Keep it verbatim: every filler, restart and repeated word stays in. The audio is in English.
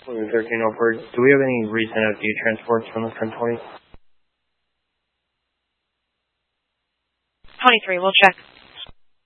thirteen oh four, do we have any recent F D transports from the ten twenty? twenty-three, we'll check.